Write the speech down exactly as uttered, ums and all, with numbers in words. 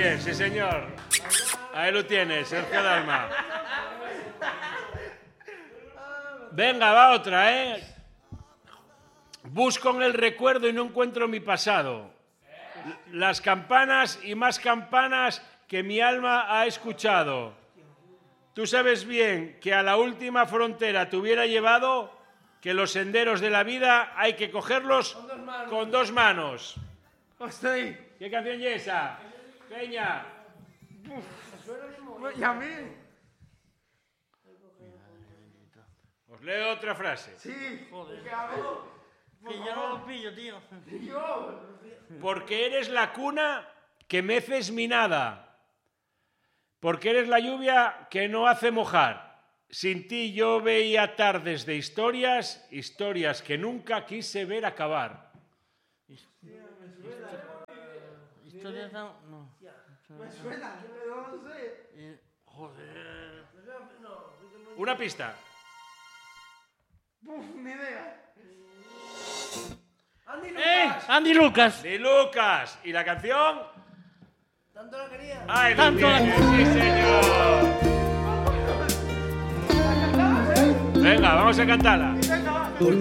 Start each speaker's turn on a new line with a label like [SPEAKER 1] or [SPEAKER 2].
[SPEAKER 1] bien, sí señor. Ahí lo tienes, Sergio Dalma. Venga, va otra, ¿eh? Busco en el recuerdo y no encuentro mi pasado. Las campanas y más campanas que mi alma ha escuchado. Tú sabes bien que a la última frontera te hubiera llevado, que los senderos de la vida hay que cogerlos con dos manos. Con dos manos.
[SPEAKER 2] Hostia.
[SPEAKER 1] ¿Qué canción es esa? Peña.
[SPEAKER 2] ¿Y a mí?
[SPEAKER 1] Os leo otra frase.
[SPEAKER 2] Sí.
[SPEAKER 3] Joder. Que yo no lo pillo, tío.
[SPEAKER 1] Porque eres la cuna que meces mi nada. Porque eres la lluvia que no hace mojar. Sin ti yo veía tardes de historias, historias que nunca quise ver acabar.
[SPEAKER 3] Historias no... no.
[SPEAKER 2] Me suena, pero no sé.
[SPEAKER 3] Eh, joder.
[SPEAKER 1] Una pista.
[SPEAKER 2] Uf, ni idea. Andy
[SPEAKER 3] ¡Eh!
[SPEAKER 2] Lucas.
[SPEAKER 3] Andy Lucas.
[SPEAKER 1] De Lucas. ¿Y la canción?
[SPEAKER 2] Tanto la quería.
[SPEAKER 1] ¡Ay, lo
[SPEAKER 3] Tanto la-
[SPEAKER 1] tienes! ¡Sí, señor! Venga, vamos a cantarla.